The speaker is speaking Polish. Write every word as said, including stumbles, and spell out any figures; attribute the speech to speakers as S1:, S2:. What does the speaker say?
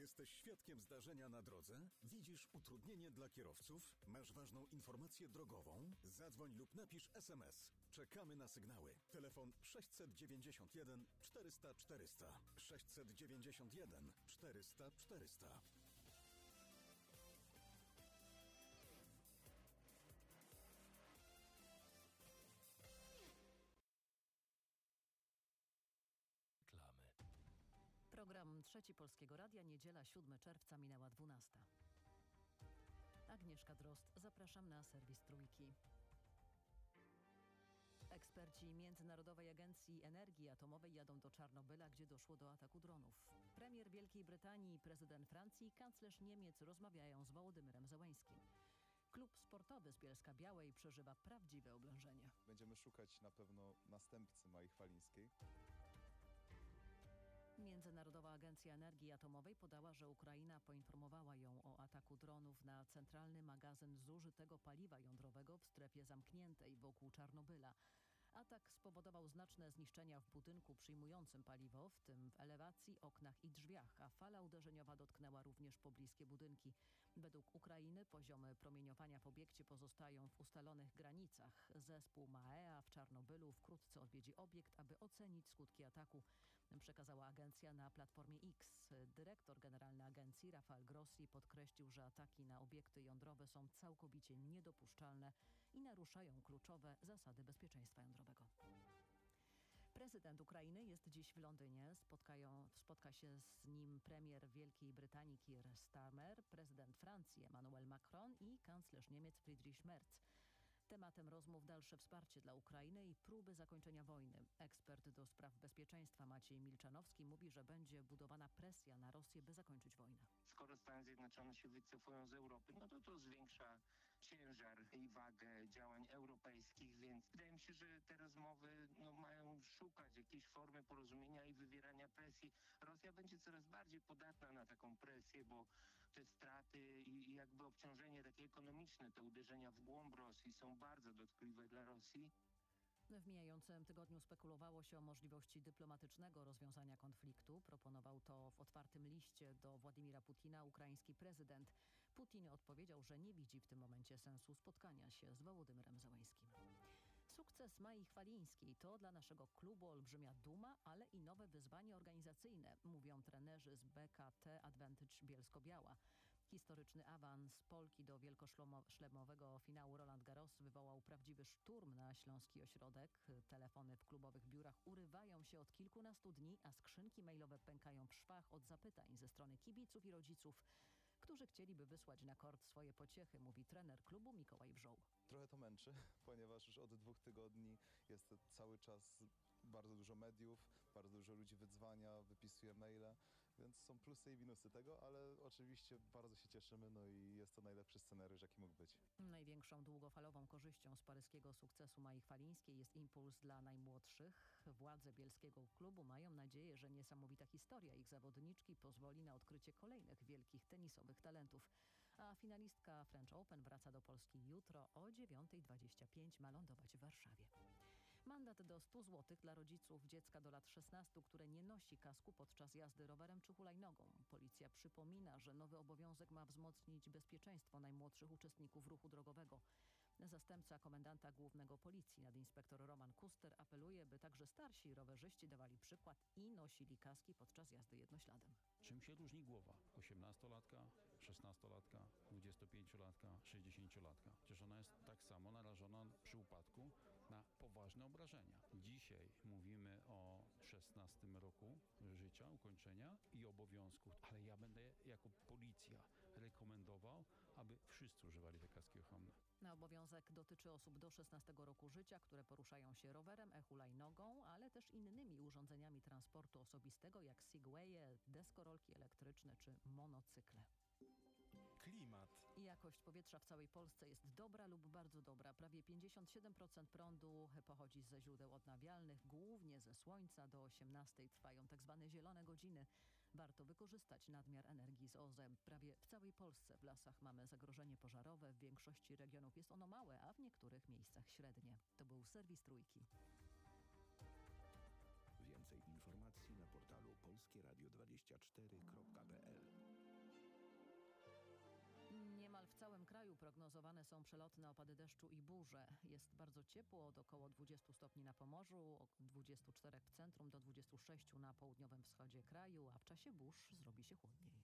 S1: Jesteś świadkiem zdarzenia na drodze? Widzisz utrudnienie dla kierowców? Masz ważną informację drogową? Zadzwoń lub napisz es em es. Czekamy na sygnały. Telefon sześćset dziewięćdziesiąt jeden czterysta czterysta. sześćset dziewięćdziesiąt jeden czterysta czterysta.
S2: Reklamy.
S3: Program Trzeci Polskiego Radia, niedziela siódmego czerwca, minęła dwunasta. Agnieszka Drozd, zapraszam na serwis Trójki. Eksperci Międzynarodowej Agencji Energii Atomowej jadą do Czarnobyla, gdzie doszło do ataku dronów. Premier Wielkiej Brytanii, prezydent Francji i kanclerz Niemiec rozmawiają z Wołodymyrem Zełańskim. Klub sportowy z Bielska-Białej przeżywa prawdziwe oblężenie.
S4: Będziemy szukać na pewno następcy Mai Chwalińskiej.
S3: Międzynarodowa Agencja Energii Atomowej podała, że Ukraina poinformowała ją o ataku dronów na centralny magazyn zużytego paliwa jądrowego w strefie zamkniętej wokół Czarnobyla. Atak spowodował znaczne zniszczenia w budynku przyjmującym paliwo, w tym w elewacji, oknach i drzwiach, a fala uderzeniowa dotknęła również pobliskie budynki. Według Ukrainy poziomy promieniowania w obiekcie pozostają w ustalonych granicach. Zespół M A E A w Czarnobylu wkrótce odwiedzi obiekt, aby ocenić skutki ataku, przekazała agencja na platformie X. Dyrektor generalny agencji Rafael Grossi podkreślił, że ataki na obiekty jądrowe są całkowicie niedopuszczalne i naruszają kluczowe zasady bezpieczeństwa jądrowego. Prezydent Ukrainy jest dziś w Londynie. Spotkają, spotka się z nim premier Wielkiej Brytanii Keir Starmer, prezydent Francji Emmanuel Macron i kanclerz Niemiec Friedrich Merz. Tematem rozmów dalsze wsparcie dla Ukrainy i próby zakończenia wojny. Ekspert do spraw bezpieczeństwa Maciej Milczanowski mówi, że będzie budowana presja na Rosję, by zakończyć wojnę.
S5: Skoro Stany Zjednoczone się wycofują z Europy, no to to zwiększa ciężar i wagę działań europejskich, więc wydaje mi się, że te rozmowy no, mają szukać jakiejś formy porozumienia i wywierania presji. Rosja będzie coraz bardziej podatna na taką presję, bo te straty i jakby obciążenie takie ekonomiczne, te uderzenia w głąb Rosji są bardzo dotkliwe dla Rosji.
S3: W mijającym tygodniu spekulowało się o możliwości dyplomatycznego rozwiązania konfliktu. Proponował to w otwartym liście do Władimira Putina ukraiński prezydent. Putin odpowiedział, że nie widzi w tym momencie sensu spotkania się z Wołodymyrem Zełańskim. Sukces Mai Chwalińskiej to dla naszego klubu olbrzymia duma, ale i nowe wyzwanie organizacyjne, mówią trenerzy z B K T Advantage Bielsko-Biała. Historyczny awans Polki do wielkoszlemowego finału Roland Garros wywołał prawdziwy szturm na śląski ośrodek. Telefony w klubowych biurach urywają się od kilkunastu dni, a skrzynki mailowe pękają w szwach od zapytań ze strony kibiców i rodziców, którzy chcieliby wysłać na kort swoje pociechy, mówi trener klubu Mikołaj Wrzoł.
S4: Trochę to męczy, ponieważ już od dwóch tygodni jest to cały czas bardzo dużo mediów, bardzo dużo ludzi wydzwania, wypisuje maile, więc są plusy i minusy tego, ale oczywiście bardzo się cieszymy, no i jest to najlepszy scenariusz, jaki mógł być.
S3: Największą długofalową korzyścią z paryskiego sukcesu Mai Chwalińskiej jest impuls dla najmłodszych. Władze bielskiego klubu mają nadzieję, że niesamowita historia ich zawodniczki pozwoli na odkrycie kolejnych wielkich tenisowych talentów. A finalistka French Open wraca do Polski jutro o dziewiąta dwadzieścia pięć, ma lądować w Warszawie. Mandat do stu złotych dla rodziców dziecka do lat szesnastu, które nie nosi kasku podczas jazdy rowerem czy hulajnogą. Policja przypomina, że nowy obowiązek ma wzmocnić bezpieczeństwo najmłodszych uczestników ruchu drogowego. Zastępca komendanta głównego policji, nadinspektor Roman Kuster, apeluje, by także starsi rowerzyści dawali przykład i nosili kaski podczas jazdy jednośladem.
S6: Czym się różni głowa osiemnastolatka, szesnastolatka, dwudziestopięciolatka, sześćdziesięciolatka? Przecież ona jest tak samo narażona przy upadku na poważne obrażenia. Dzisiaj mówimy o szesnastym roku życia, ukończenia i obowiązku, ale ja będę jako policja rekomendował, aby wszyscy używali te kaski ochronne.
S3: Na obowiązek dotyczy osób do szesnastego roku życia, które poruszają się rowerem, e-hulajnogą, ale też innymi urządzeniami transportu osobistego jak segwaye, deskorolki elektryczne czy monocykle.
S2: Klimat.
S3: Jakość powietrza w całej Polsce jest dobra lub bardzo dobra. Prawie pięćdziesiąt siedem procent prądu pochodzi ze źródeł odnawialnych, głównie ze słońca. Do osiemnastej trwają tak zwane zielone godziny. Warto wykorzystać nadmiar energii z O Z E. Prawie w całej Polsce w lasach mamy zagrożenie pożarowe. W większości regionów jest ono małe, a w niektórych miejscach średnie. To był serwis Trójki.
S7: Więcej informacji na portalu polskieradio dwadzieścia cztery kropka p l.
S3: kraju prognozowane są przelotne opady deszczu i burze. Jest bardzo ciepło, od około dwudziestu stopni na Pomorzu, od dwudziestu czterech w centrum do dwudziestu sześciu na południowym wschodzie kraju, a w czasie burz zrobi się chłodniej.